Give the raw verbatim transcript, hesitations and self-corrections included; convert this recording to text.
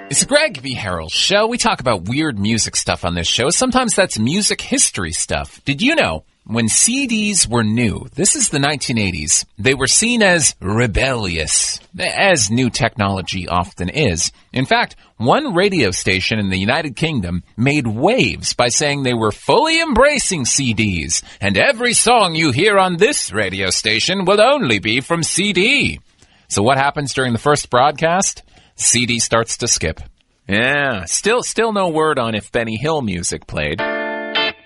It's the Greg V. Harrell Show. We talk about weird music stuff on this show. Sometimes that's music history stuff. Did you know when C Ds were new, this is the nineteen eighties, they were seen as rebellious, as new technology often is. In fact, one radio station in the United Kingdom made waves by saying they were fully embracing C Ds, and every song you hear on this radio station will only be from C D. So what happens during the first broadcast? C D starts to skip. Yeah, still still no word on if Benny Hill music played.